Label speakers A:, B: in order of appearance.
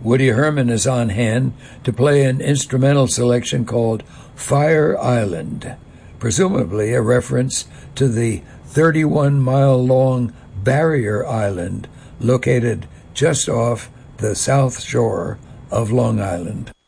A: Woody Herman is on hand to play an instrumental selection called Fire Island, presumably a reference to the 31-mile-long Barrier Island located just off the south shore of Long Island.